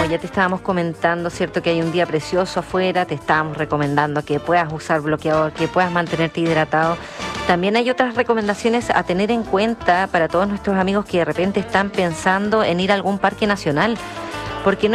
ya te estábamos comentando, ¿cierto? Que hay un día precioso afuera, te estábamos recomendando que puedas usar bloqueador, que puedas mantenerte hidratado. También hay otras recomendaciones a tener en cuenta para todos nuestros amigos que de repente están pensando en ir a algún parque nacional, porque no